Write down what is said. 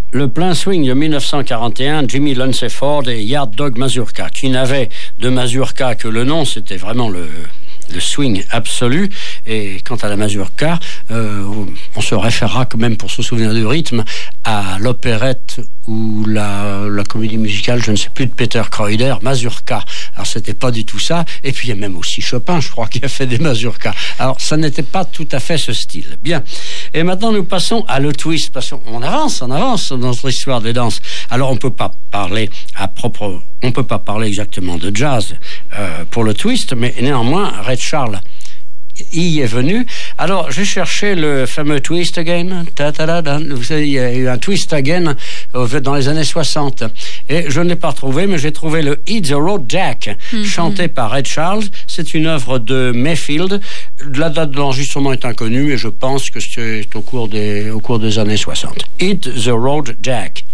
Le plein swing de 1941, Jimmy Lunceford et Yard Dog Mazurka, qui n'avait de mazurka que le nom, c'était vraiment le swing absolu. Et quant à la mazurka, on se référera quand même, pour se souvenir du rythme, à l'opérette ou la comédie musicale, je ne sais plus, de Peter Kreuder, Mazurka. Alors c'était pas du tout ça. Et puis il y a même aussi Chopin, je crois, qui a fait des mazurkas. Alors ça n'était pas tout à fait ce style. Bien. Et maintenant nous passons à le twist, parce qu'on avance dans notre histoire des danses. Alors on peut pas parler exactement de jazz pour le twist, mais néanmoins Ray Charles y est venu. Alors j'ai cherché le fameux Twist Again. Vous savez, il y a eu un Twist Again dans les années 60 et je ne l'ai pas trouvé, mais j'ai trouvé le Hit the Road Jack, chanté par Ray Charles. C'est une œuvre de Mayfield. La date de l'enregistrement est inconnue, mais je pense que c'est au cours des années 60. Hit the Road Jack.